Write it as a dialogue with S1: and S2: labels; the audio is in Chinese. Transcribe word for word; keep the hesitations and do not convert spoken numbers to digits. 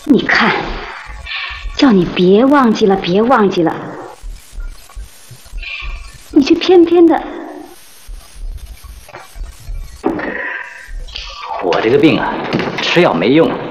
S1: 你看，叫你别忘记了，别忘记了，你却偏偏的。
S2: 我这个病啊，吃药没用，